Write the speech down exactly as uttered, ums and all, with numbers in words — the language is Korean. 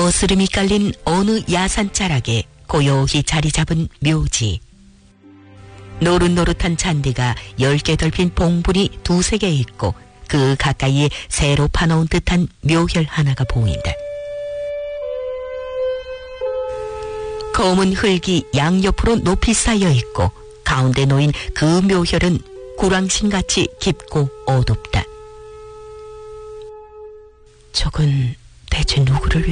거스름이 깔린 어느 야산자락에 고요히 자리 잡은 묘지. 노릇노릇한 잔디가 열 개 덜핀 봉분이 두세 개 있고 그 가까이에 새로 파놓은 듯한 묘혈 하나가 보인다. 검은 흙이 양옆으로 높이 쌓여 있고 가운데 놓인 그 묘혈은 구랑신같이 깊고 어둡다. 저건 대체 누구를